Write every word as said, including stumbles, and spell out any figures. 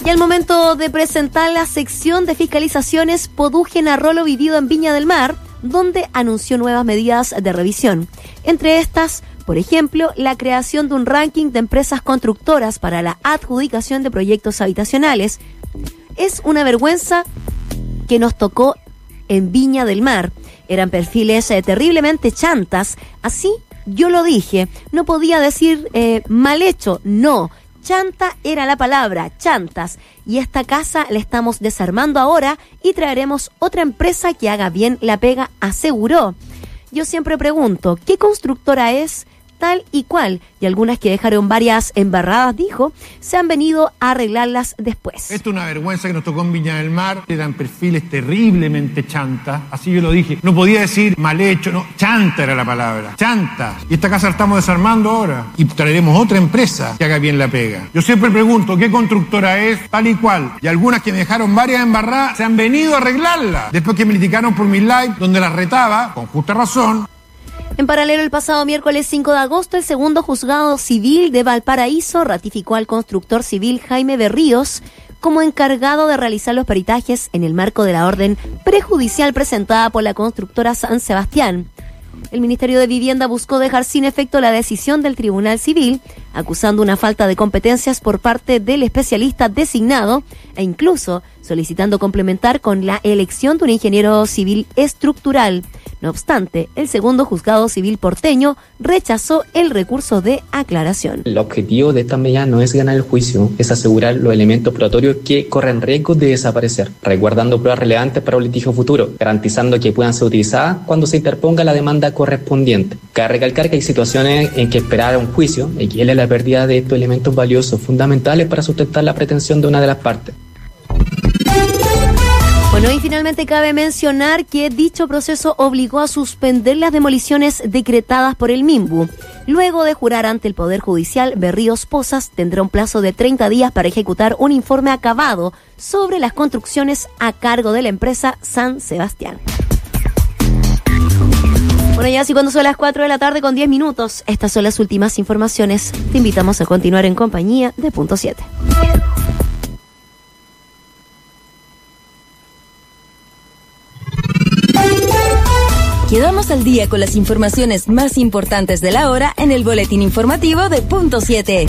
Y al momento de presentar la sección de fiscalizaciones, produjen a rolo vivido en Viña del Mar, donde anunció nuevas medidas de revisión. Entre estas, por ejemplo, la creación de un ranking de empresas constructoras para la adjudicación de proyectos habitacionales. Es una vergüenza que nos tocó en Viña del Mar. Eran perfiles eh, terriblemente chantas. Así yo lo dije. No podía decir eh, mal hecho, no. Chanta era la palabra, chantas. Y esta casa la estamos desarmando ahora y traeremos otra empresa que haga bien la pega, aseguró. Yo siempre pregunto, ¿qué constructora es? Tal y cual, y algunas que dejaron varias embarradas, dijo, se han venido a arreglarlas después. Esto es una vergüenza que nos tocó en Viña del Mar, eran perfiles terriblemente chantas, así yo lo dije, no podía decir mal hecho, no, chanta era la palabra, chanta, y esta casa la estamos desarmando ahora, y traeremos otra empresa que haga bien la pega. Yo siempre pregunto, ¿qué constructora es? Tal y cual, y algunas que me dejaron varias embarradas, se han venido a arreglarlas, después que me criticaron por mis live, donde las retaba, con justa razón. En paralelo, el pasado miércoles cinco de agosto, el segundo juzgado civil de Valparaíso ratificó al constructor civil Jaime Berríos como encargado de realizar los peritajes en el marco de la orden prejudicial presentada por la constructora San Sebastián. El Ministerio de Vivienda buscó dejar sin efecto la decisión del Tribunal Civil, acusando una falta de competencias por parte del especialista designado e incluso solicitando complementar con la elección de un ingeniero civil estructural. No obstante, el segundo juzgado civil porteño rechazó el recurso de aclaración. El objetivo de esta medida no es ganar el juicio, es asegurar los elementos probatorios que corren riesgo de desaparecer, resguardando pruebas relevantes para un litigio futuro, garantizando que puedan ser utilizadas cuando se interponga la demanda correspondiente. Cabe recalcar que hay situaciones en que esperar a un juicio equivale a la pérdida de estos elementos valiosos fundamentales para sustentar la pretensión de una de las partes. Bueno, y finalmente cabe mencionar que dicho proceso obligó a suspender las demoliciones decretadas por el MIMBU. Luego de jurar ante el Poder Judicial, Berríos Pozas tendrá un plazo de treinta días para ejecutar un informe acabado sobre las construcciones a cargo de la empresa San Sebastián. Bueno, ya así cuando son las cuatro de la tarde con diez minutos, estas son las últimas informaciones. Te invitamos a continuar en compañía de Punto siete. Quedamos al día con las informaciones más importantes de la hora en el boletín informativo de Punto siete.